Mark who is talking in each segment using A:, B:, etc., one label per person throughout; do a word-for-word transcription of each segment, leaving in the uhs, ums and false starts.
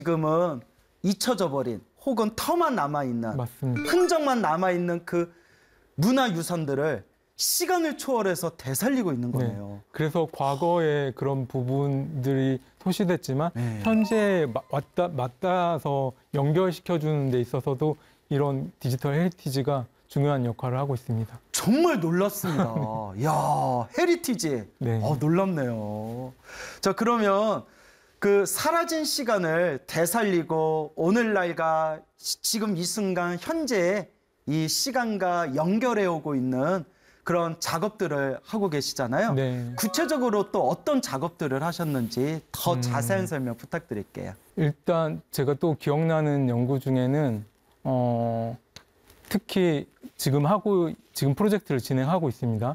A: 지금은 잊혀져 버린 혹은 터만 남아있는
B: 맞습니다.
A: 흔적만 남아있는 그 문화유산들을 시간을 초월해서 되살리고 있는 거네요.
B: 네. 그래서 과거에 그런 부분들이 소실됐지만
A: 네.
B: 현재에 맞다, 맞닿아서 연결시켜주는 데 있어서도 이런 디지털 헤리티지가 중요한 역할을 하고 있습니다.
A: 정말 놀랍습니다. 야, 헤리티지.
B: 네.
A: 어, 놀랍네요. 자, 그러면 그 사라진 시간을 되살리고 오늘날과 시- 지금 이 순간 현재의 이 시간과 연결해 오고 있는 그런 작업들을 하고 계시잖아요.
B: 네.
A: 구체적으로 또 어떤 작업들을 하셨는지 더
B: 음.
A: 자세한 설명 부탁드릴게요.
B: 일단 제가 또 기억나는 연구 중에는 어, 특히 지금 하고 지금 프로젝트를 진행하고 있습니다.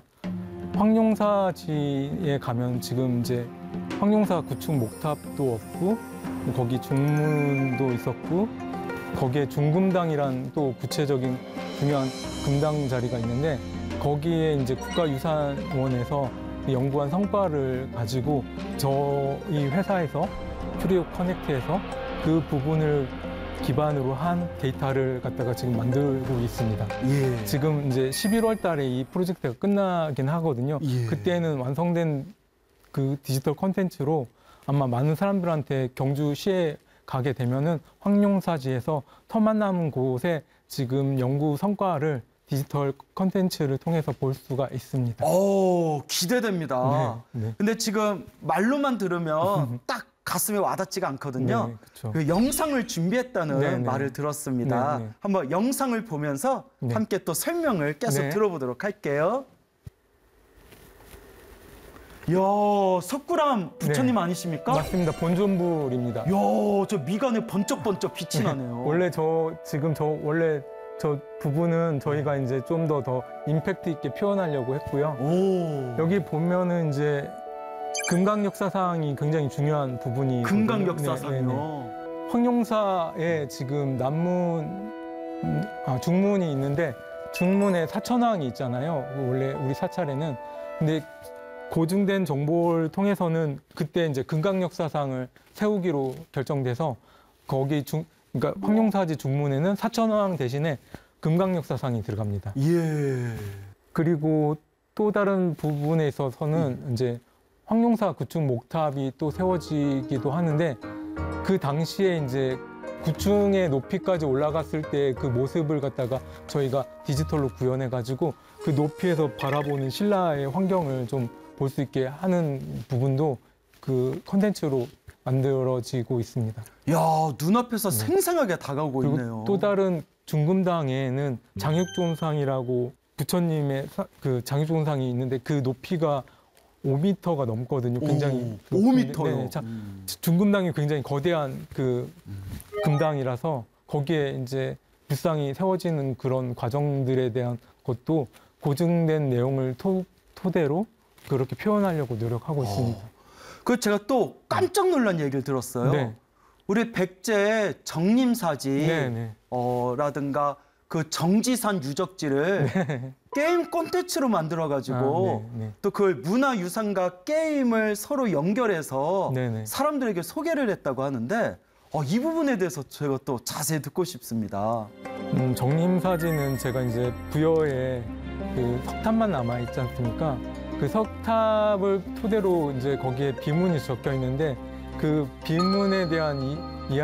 B: 황룡사지에 가면 지금 이제 황룡사 구축 목탑도 없고 거기 중문도 있었고 거기에 중금당이란 또 구체적인 중요한 금당 자리가 있는데 거기에 이제 국가유산원에서 연구한 성과를 가지고 저희 회사에서 큐리오 커넥트에서 그 부분을 기반으로 한 데이터를 갖다가 지금 만들고 있습니다.
A: 예.
B: 지금 이제 십일월 달에 이 프로젝트가 끝나긴 하거든요.
A: 예.
B: 그때는 완성된 그 디지털 콘텐츠로 아마 많은 사람들한테 경주시에 가게 되면은 황룡사지에서 터만 남은 곳에 지금 연구 성과를 디지털 콘텐츠를 통해서 볼 수가 있습니다.
A: 오, 기대됩니다.
B: 네, 네.
A: 근데 지금 말로만 들으면 딱 가슴에 와닿지가 않거든요.
B: 네, 그렇죠.
A: 그 영상을 준비했다는
B: 네, 네.
A: 말을 들었습니다.
B: 네, 네.
A: 한번 영상을 보면서
B: 네.
A: 함께 또 설명을 계속
B: 네.
A: 들어보도록 할게요. 이야, 석굴암 부처님
B: 네.
A: 아니십니까?
B: 맞습니다. 본존불입니다.
A: 이야, 저 미간에 번쩍번쩍 빛이 나네요.
B: 원래 저 지금 저 원래 저 부분은 저희가 이제 좀 더 더 임팩트 있게 표현하려고 했고요.
A: 오,
B: 여기 보면은 이제 금강 역사상이 굉장히 중요한 부분이
A: 금강
B: 네,
A: 역사상이요.
B: 황룡사에 지금 남문 음, 아, 중문이 있는데 중문에 사천왕이 있잖아요. 원래 우리 사찰에는. 근데 고증된 정보를 통해서는 그때 이제 금강 역사상을 세우기로 결정돼서 거기 중 그러니까 황룡사지 중문에는 사천왕 대신에 금강 역사상이 들어갑니다.
A: 예.
B: 그리고 또 다른 부분에 있어서는 이제 황룡사 구축 목탑이 또 세워지기도 하는데 그 당시에 이제 구층의 높이까지 올라갔을 때 그 모습을 갖다가 저희가 디지털로 구현해 가지고 그 높이에서 바라보는 신라의 환경을 좀 볼 수 있게 하는 부분도 그 컨텐츠로 만들어지고 있습니다.
A: 야, 눈앞에서 생생하게 다가오고
B: 그리고
A: 있네요.
B: 또 다른 중금당에는 장육종상이라고 부처님의 사- 그 장육종상이 있는데 그 높이가 오 미터가 넘거든요. 굉장히
A: 오, 오 미터요.
B: 네, 자,
A: 음.
B: 중금당이 굉장히 거대한 그 금당이라서 거기에 이제 불상이 세워지는 그런 과정들에 대한 것도 고증된 내용을 토, 토대로 그렇게 표현하려고 노력하고 있습니다.
A: 그 제가 또 깜짝 놀란 얘기를 들었어요.
B: 네.
A: 우리 백제 정림사지
B: 네, 네.
A: 어, 라든가 그 정지산 유적지를 게임 콘텐츠로 만들어가지고
B: 아, 네, 네.
A: 또 그걸 문화유산과 게임을 서로 연결해서
B: 네, 네.
A: 사람들에게 소개를 했다고 하는데 어, 이 부분에 대해서 제가 또 자세히 듣고 싶습니다.
B: 음, 정림사지는 제가 이제 부여에 그 석탑만 남아 있지 않습니까? 그 석탑을 토대로 이제 거기에 비문이 적혀 있는데 그 비문에 대한 이,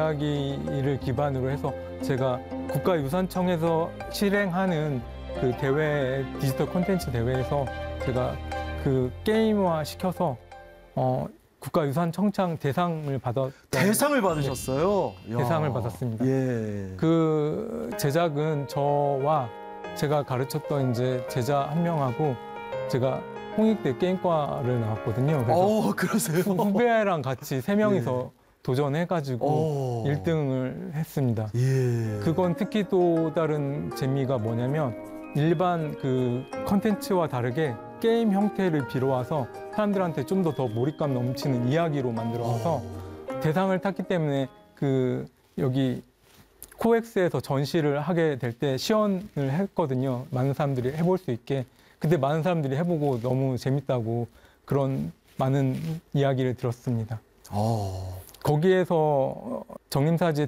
B: 이야기를 기반으로 해서 제가 국가유산청에서 실행하는 그 대회 디지털 콘텐츠 대회에서 제가 그 게임화 시켜서 어, 국가유산청장 대상을 받았
A: 대상을 받으셨어요? 야.
B: 대상을 받았습니다.
A: 예.
B: 그 제작은 저와 제가 가르쳤던 이제 제자 한 명하고 제가 홍익대 게임과를 나왔거든요. 그래서
A: 어, 그러세요?
B: 후배랑 같이 세 명이서 도전해가지고
A: 오.
B: 일 등을 했습니다.
A: 예.
B: 그건 특히 또 다른 재미가 뭐냐면 일반 그 컨텐츠와 다르게 게임 형태를 빌어와서 사람들한테 좀 더 더 몰입감 넘치는 이야기로 만들어서 대상을 탔기 때문에 그 여기 코엑스에서 전시를 하게 될 때 시연을 했거든요. 많은 사람들이 해볼 수 있게. 근데 많은 사람들이 해보고 너무 재밌다고 그런 많은 이야기를 들었습니다.
A: 어.
B: 거기에서 정림사지의